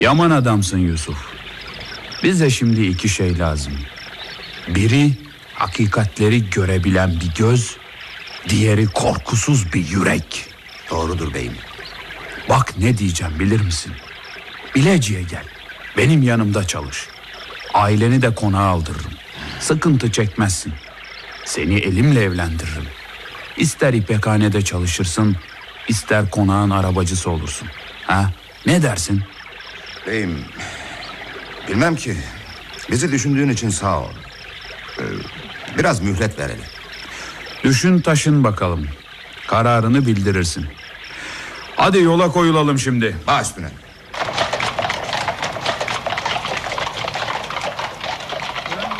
Yaman adamsın Yusuf. Bize şimdi iki şey lazım. Biri hakikatleri görebilen bir göz, diğeri korkusuz bir yürek. Doğrudur beyim. Bak ne diyeceğim bilir misin? Bilecik'e gel. Benim yanımda çalış. Aileni de konağa aldırırım. Sıkıntı çekmezsin. Seni elimle evlendiririm. İster ipekhanede çalışırsın, ister konağın arabacısı olursun. Ha? Ne dersin? Beyim, bilmem ki. Bizi düşündüğün için sağ ol. Biraz mühlet verelim. Düşün taşın bakalım. Kararını bildirirsin. Hadi yola koyulalım şimdi. Baş üstüne.